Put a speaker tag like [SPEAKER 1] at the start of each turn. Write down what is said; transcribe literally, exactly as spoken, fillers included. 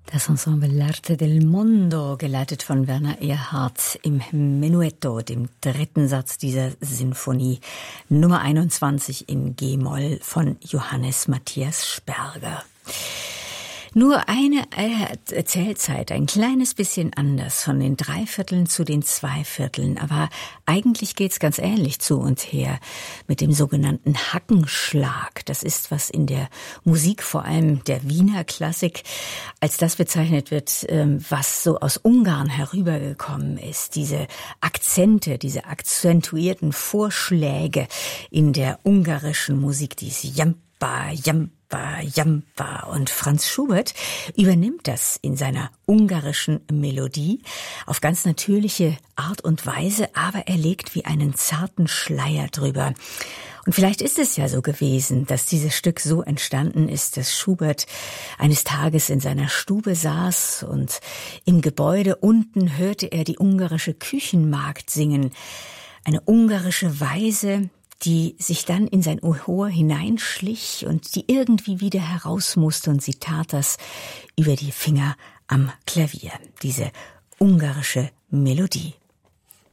[SPEAKER 1] Das Ensemble L'Arte del Mondo, geleitet von Werner Erhardt im Menuetto, dem dritten Satz dieser Sinfonie, Nummer einundzwanzig in G-Moll von Johannes Matthias Sperger. Nur eine Erzählzeit, ein kleines bisschen anders, von den Dreivierteln zu den Zweivierteln. Aber eigentlich geht's ganz ähnlich zu und her mit dem sogenannten Hackenschlag. Das ist, was in der Musik, vor allem der Wiener Klassik, als das bezeichnet wird, was so aus Ungarn herübergekommen ist. Diese Akzente, diese akzentuierten Vorschläge in der ungarischen Musik, dieses Jampa, Jampa, Jampa. Und Franz Schubert übernimmt das in seiner ungarischen Melodie auf ganz natürliche Art und Weise, aber er legt wie einen zarten Schleier drüber. Und vielleicht ist es ja so gewesen, dass dieses Stück so entstanden ist, dass Schubert eines Tages in seiner Stube saß und im Gebäude unten hörte er die ungarische Küchenmagd singen. Eine ungarische Weise, die sich dann in sein Ohr hineinschlich und die irgendwie wieder heraus musste, und sie tat das über die Finger am Klavier, diese ungarische Melodie.